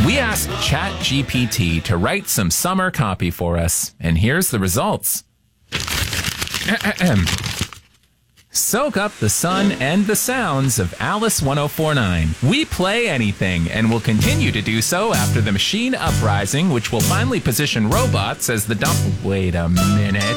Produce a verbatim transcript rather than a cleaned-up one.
We asked ChatGPT to write some summer copy for us, and here's the results. Ahem. Soak up the sun and the sounds of Alice one oh four nine. We play anything and will continue to do so after the machine uprising, which will finally position robots as the dump. Wait a minute.